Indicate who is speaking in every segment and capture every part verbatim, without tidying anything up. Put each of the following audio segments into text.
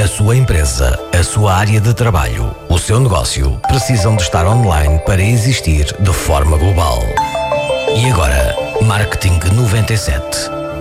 Speaker 1: A sua empresa, a sua área de trabalho, o seu negócio precisam de estar online para existir de forma global. E agora, Marketing noventa e sete.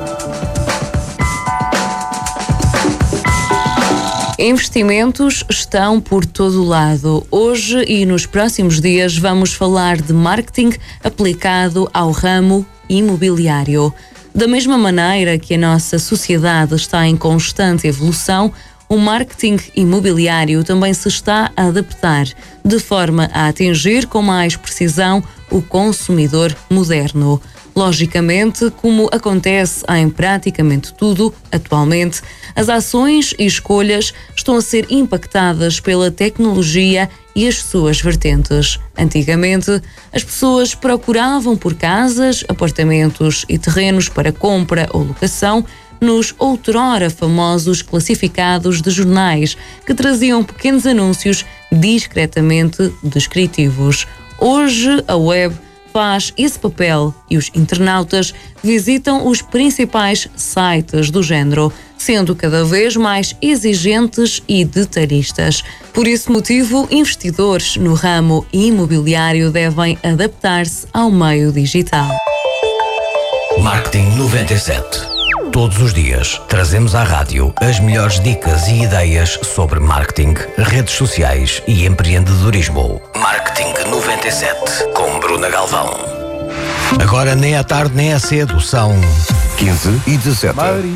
Speaker 2: Investimentos estão por todo o lado. Hoje e nos próximos dias vamos falar de marketing aplicado ao ramo imobiliário. Da mesma maneira que a nossa sociedade está em constante evolução, o marketing imobiliário também se está a adaptar, de forma a atingir com mais precisão o consumidor moderno. Logicamente, como acontece em praticamente tudo atualmente, as ações e escolhas estão a ser impactadas pela tecnologia e as suas vertentes. Antigamente, as pessoas procuravam por casas, apartamentos e terrenos para compra ou locação nos outrora famosos classificados de jornais, que traziam pequenos anúncios discretamente descritivos. Hoje, a web faz esse papel e os internautas visitam os principais sites do género, sendo cada vez mais exigentes e detalhistas. Por esse motivo, investidores no ramo imobiliário devem adaptar-se ao meio digital.
Speaker 1: Marketing noventa e sete. Todos os dias trazemos à rádio as melhores dicas e ideias sobre marketing, redes sociais e empreendedorismo. Marketing noventa e sete, com Bruna Galvão. Agora nem é tarde nem é cedo, são quinze e dezessete.